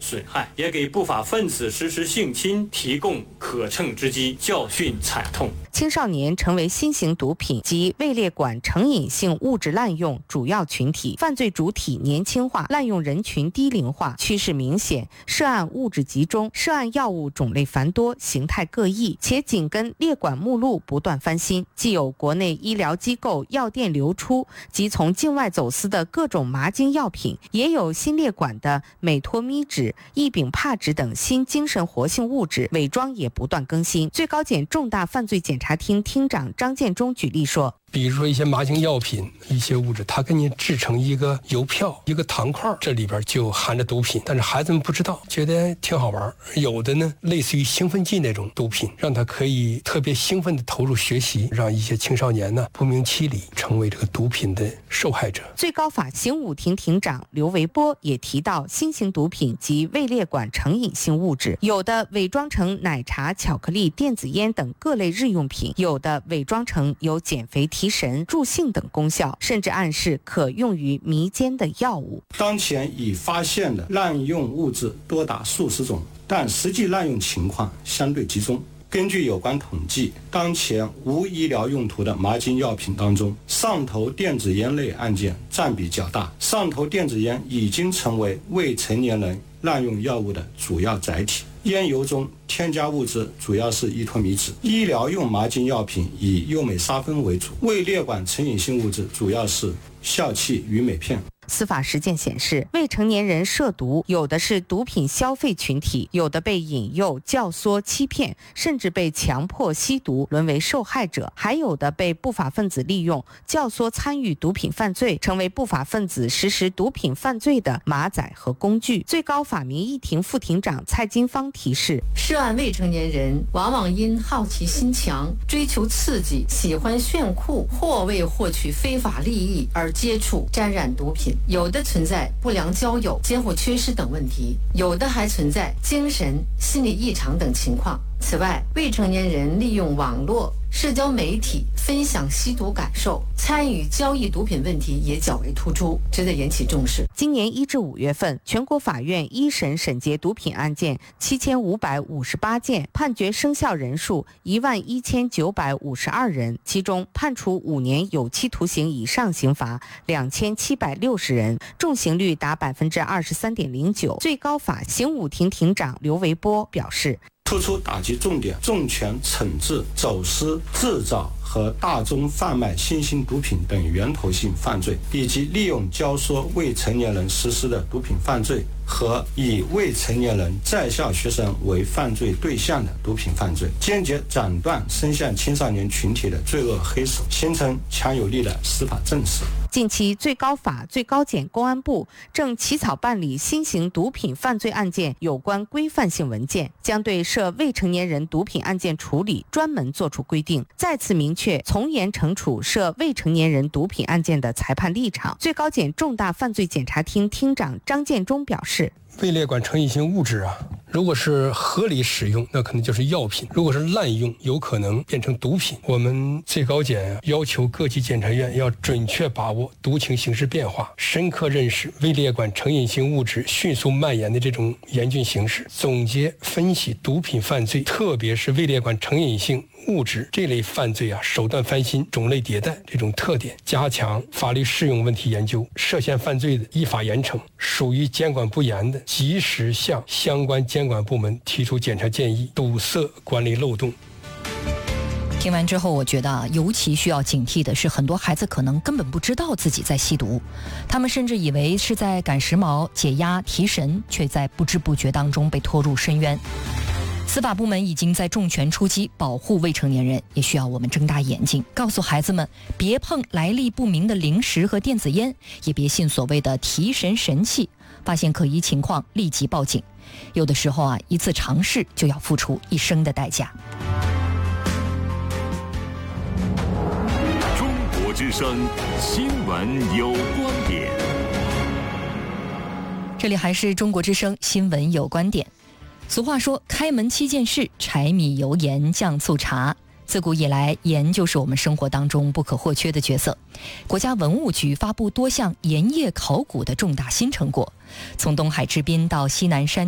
损害，也给不法分子实施性侵提供可乘之机，教训惨痛。 青少年成为新型毒品及位列管成瘾性物质滥用主要群体，犯罪主体年轻化，滥用人群低龄化，趋势明显，涉案物质集中，涉案药物种类繁多，形态各异，且紧跟列管目录不断翻新，既有国内医疗机构药店流出及从境外走私的各种麻精药品，也有新列管的美托咪酯、异丙帕酯等新精神活性物质，伪装也不断更新。最高检重大犯罪检察厅厅长张建忠举例说， 比如说一些麻精药品，一些物质，它给你制成一个邮票、一个糖块，这里边就含着毒品，但是孩子们不知道，觉得挺好玩。有的呢，类似于兴奋剂那种毒品，让他可以特别兴奋地投入学习，让一些青少年呢不明其里成为这个毒品的受害者。 最高法刑5庭庭长刘维波也提到，新型毒品及位列管成瘾性物质，有的伪装成奶茶、巧克力、电子烟等各类日用品，有的伪装成有减肥、提神、助兴等功效，甚至暗示可用于迷奸的药物。 当前已发现的滥用物质多达数十种，但实际滥用情况相对集中。根据有关统计，当前无医疗用途的麻精药品当中，上头电子烟类案件占比较大。上头电子烟已经成为未成年人滥用药物的主要载体。烟油中添加物质主要是依托咪酯，医疗用麻精药品以右美沙芬为主，未列管成瘾性物质主要是笑气与美片。 司法实践显示，未成年人涉毒，有的是毒品消费群体，有的被引诱、教唆、欺骗，甚至被强迫吸毒，沦为受害者；还有的被不法分子利用、教唆参与毒品犯罪，成为不法分子实施毒品犯罪的马仔和工具。最高法民一庭副庭长蔡金芳提示， 涉案未成年人往往因好奇心强、追求刺激、喜欢炫酷，或为获取非法利益而接触、沾染毒品。有的存在不良交友、监护缺失等问题，有的还存在精神、心理异常等情况。此外，未成年人利用网络、社交媒体分享吸毒感受，参与交易毒品问题也较为突出，值得引起重视。 今年1至5月份，全国法院一审审结毒品案件7558件，判决生效人数11952人，其中判处5年有期徒刑以上刑罚2760人，重刑率达23.09%。最高法刑5庭庭长刘维波表示， 突出打击重点，重拳惩治走私、制造和大宗贩卖新型毒品等源头性犯罪，以及利用教唆未成年人实施的毒品犯罪和以未成年人在校学生为犯罪对象的毒品犯罪，坚决斩断伸向青少年群体的罪恶黑手，形成强有力的司法正视。 近期，最高法、最高检、公安部正起草办理新型毒品犯罪案件有关规范性文件，将对涉未成年人毒品案件处理专门作出规定，再次明确从严惩处涉未成年人毒品案件的裁判立场。最高检重大犯罪检察厅厅长张建忠表示， 未列管成瘾性物质如果是合理使用，那可能就是药品；如果是滥用，有可能变成毒品。我们最高检要求各级检察院要准确把握毒情形势变化，深刻认识未列管成瘾性物质迅速蔓延的这种严峻形势，总结分析毒品犯罪，特别是未列管成瘾性物质这类犯罪手段翻新、种类迭代这种特点，加强法律适用问题研究，涉嫌犯罪的依法严惩，属于监管不严的，及时向相关监管部门提出检查建议，堵塞管理漏洞。 听完之后，我觉得尤其需要警惕的是，很多孩子可能根本不知道自己在吸毒，他们甚至以为是在赶时髦、解压、提神，却在不知不觉当中被拖入深渊。司法部门已经在重拳出击，保护未成年人，也需要我们睁大眼睛，告诉孩子们别碰来历不明的零食和电子烟，也别信所谓的提神神器，发现可疑情况立即报警。有的时候一次尝试就要付出一生的代价。 中国之声新闻有观点， 这里还是中国之声新闻有观点。俗话说，开门7件事，柴米油盐酱醋茶。自古以来，盐就是我们生活当中不可或缺的角色。国家文物局发布多项盐业考古的重大新成果，从东海之滨到西南山